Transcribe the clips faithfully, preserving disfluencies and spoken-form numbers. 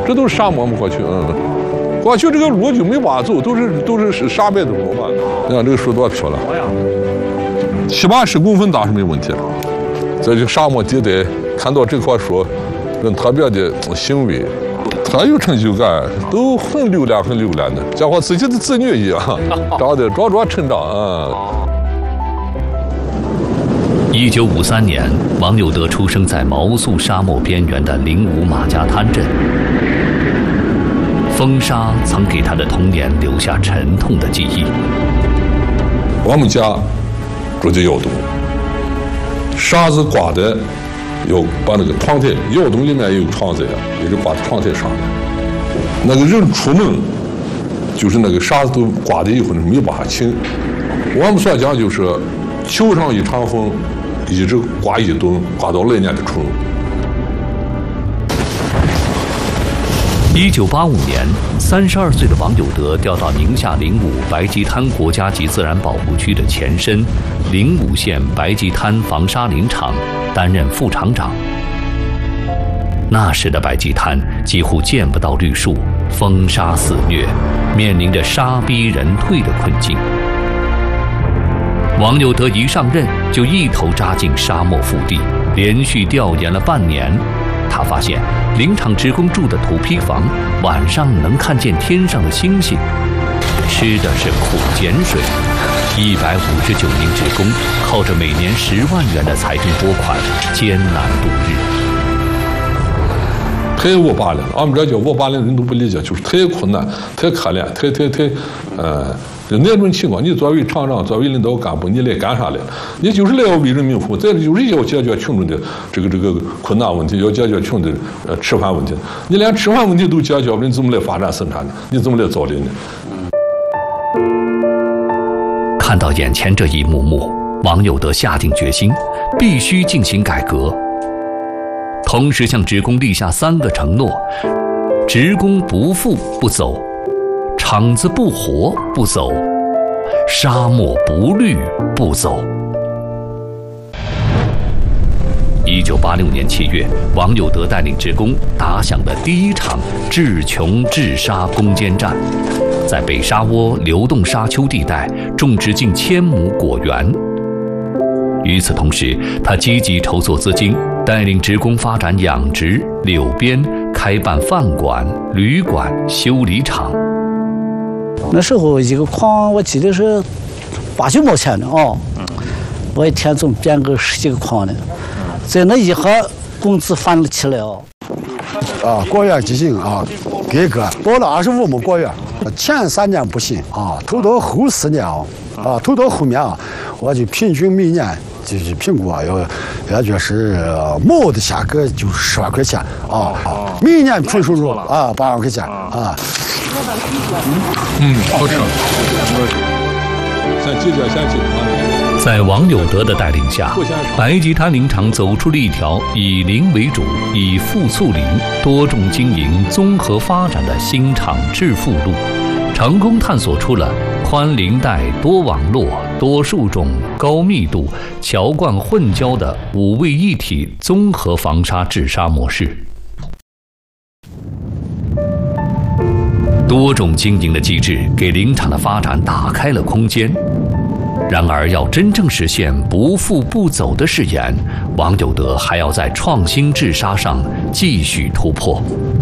这都是沙漠嘛，过去，嗯，过去这个路就没挖走，都是都是沙白的路嘛。你看这个树多漂亮，七八十公分大是没问题。在这个沙漠地带看到这棵树，人特别的欣慰，特有成就感，都很留恋，很留恋的，像我自己的子女一样，长得茁壮成长啊。 一九五三年，王有德出生在毛肃沙漠边缘的灵武马家滩镇。风沙曾给他的童年留下沉痛的记忆。 我们家住在窑洞，沙子刮的，要把那个窗台，窑洞里面也有窗子呀，也就挂在窗台上面。那个人出门，就是那个沙子都刮的以后没办法清。我们所讲就是，球上一场风，一直刮一顿，刮到来年的春。 一九八五年，三十二岁的王有德调到宁夏灵武白吉滩国家级自然保护区的前身灵武县白吉滩防沙林场担任副厂长。那时的白吉滩几乎见不到绿树，风沙肆虐，面临着沙逼人退的困境。王有德一上任就一头扎进沙漠腹地，连续调研了半年。他发现林场职工住的土坯房，晚上能看见天上的星星，吃的是苦碱水。一百五十九名职工靠着每年十万元的财政拨款，艰难度日。 太恶霸了，俺们这叫恶霸的人都不理解，就是太困难、太可怜、太太太，呃，就那种情况。你作为厂长、作为领导干部，你来干啥来？你就是来要为人民服务，再就是要解决群众的这个这个困难问题，要解决群众的呃吃饭问题。你连吃饭问题都解决不了，你怎么来发展生产呢？你怎么来造林呢？ 看到眼前这一幕幕，王有德下定决心，必须进行改革。同时向职工立下三个承诺：职工不富不走，厂子不活不走，沙漠不绿不走。一九八六年七月，王有德带领职工打响了第一场治穷治沙攻坚战，在北沙窝流动沙丘地带种植近千亩果园。与此同时，他积极筹措资金，带领职工发展养殖、柳编，开办饭馆、旅馆、修理厂。 那时候一个筐我记得是八九毛钱的哦，我一天总编个十几个筐的，在那一下工资翻了起来哦。 啊，果园进行啊改革，包了二十五亩果园，前三年不行啊，头到后四年啊，啊头到后面啊，我就平均每年就是评估啊，要也就是亩的价格就十万块钱啊，每年纯收入啊八万块钱啊。 嗯，好吃。先记着，先记着。 在王有德的带领下，白吉滩林场走出了一条以林为主、以富促林、多种经营、综合发展的新厂致富路，成功探索出了宽林带、多网络、多树种、高密度、桥灌混交的五位一体综合防沙治沙模式。多种经营的机制给林场的发展打开了空间。然而，要真正实现不富不走的誓言，王有德还要在创新治沙上继续突破。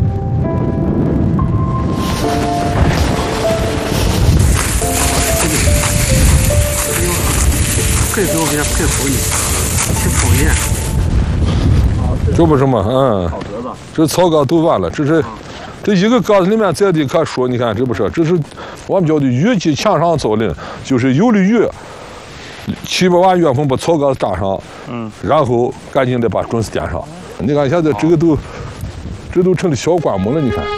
可以给我给他配合你，去封面。 这不是吗？嗯，这草稿都完了，这是。这一个格子里面栽的一棵树，你看这不是？这是我们叫的雨季墙上造林，就是有了雨，七八万月份把草稿扎上，嗯，然后赶紧的把种子垫上。你看现在这个都，这都成了小灌木了，你看。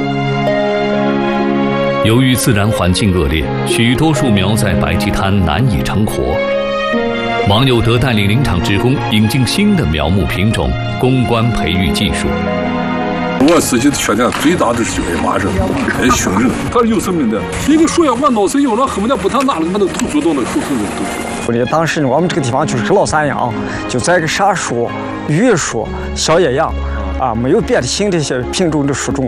由于自然环境恶劣，许多树苗在白吉滩难以成活。王有德带领林场职工引进新的苗木品种，攻关培育技术。 我自己的缺点最大的就是爱骂人，爱凶人。他是有生命的，一个树要往脑子有了，恨不得不他拿了把那个土主动的土土土。 的当时我们这个地方就是老三样，就栽个沙树、榆树、小野杨，啊，没有别的新的些品种的树种。